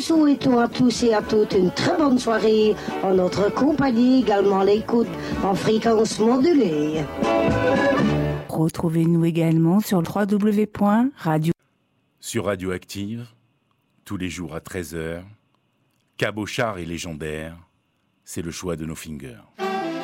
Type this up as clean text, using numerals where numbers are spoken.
souhaitons à tous et à toutes une très bonne soirée en notre compagnie, également l'écoute en fréquence modulée. Retrouvez-nous également sur le www.radio. Sur Radioactive, tous les jours à 13h, Cabochard est légendaire, c'est le choix de nos fingers.